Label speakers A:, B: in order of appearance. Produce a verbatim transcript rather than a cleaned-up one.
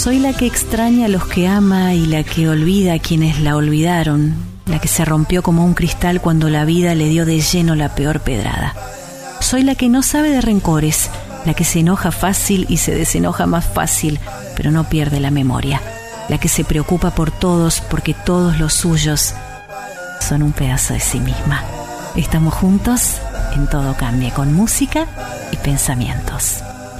A: Soy la que extraña a los que ama y la que olvida a quienes la olvidaron, la que se rompió como un cristal cuando la vida le dio de lleno la peor pedrada. Soy la que no sabe de rencores, la que se enoja fácil y se desenoja más fácil, pero no pierde la memoria, la que se preocupa por todos porque todos los suyos son un pedazo de sí misma. Estamos juntos en Todo Cambia, con música y pensamientos.